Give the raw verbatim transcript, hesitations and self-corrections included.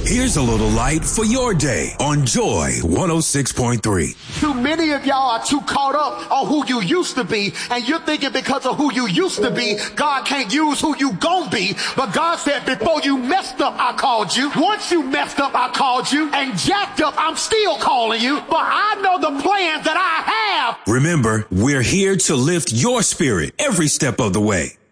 Here's a little light for your day on Joy one oh six point three. Too many of y'all are too caught up on who you used to be, and you're thinking because of who you used to be, God can't use who you gon' be. But God said, before you messed up, I called you. Once you messed up, I called you. And jacked up, I'm still calling you. But I know the plans that I have. Remember, we're here to lift your spirit every step of the way.